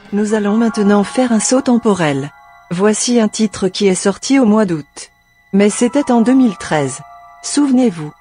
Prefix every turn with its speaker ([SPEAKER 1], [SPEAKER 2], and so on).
[SPEAKER 1] Nous allons maintenant faire un saut temporel. Voici un titre qui est sorti au mois d'août. Mais c'était en 2013. Souvenez-vous.